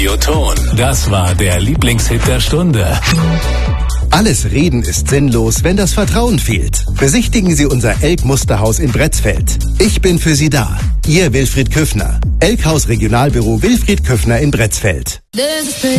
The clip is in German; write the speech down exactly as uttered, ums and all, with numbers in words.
Ton. Das war der Lieblingshit der Stunde. Alles Reden ist sinnlos, wenn das Vertrauen fehlt. Besichtigen Sie unser Elk-Musterhaus in Bretzfeld. Ich bin für Sie da. Ihr Wilfried Küffner. Elkhaus Regionalbüro Wilfried Küffner in Bretzfeld.